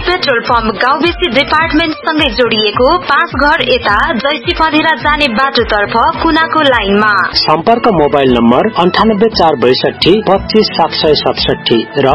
Petrol pump गाउँबेसी department सँगै जोडिएको 5 घर यता जैसी पँधेरा जाने बाटोतर्फ कुनाको लाइनमा। सम्पर्क मोबाइल नम्बर 98 462 25 767 र